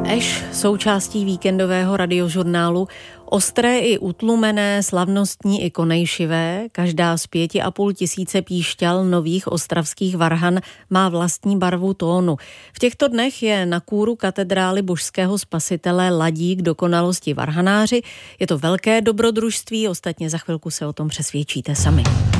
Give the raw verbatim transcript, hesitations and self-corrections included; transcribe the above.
Eš součástí víkendového radiožurnálu, ostré i utlumené, slavnostní i konejšivé, každá z pěti a půl tisíce píšťal nových ostravských varhan má vlastní barvu tónu. V těchto dnech je na kůru katedrály Božského spasitele ladí k dokonalosti varhanáři. Je to velké dobrodružství, ostatně za chvilku se o tom přesvědčíte sami.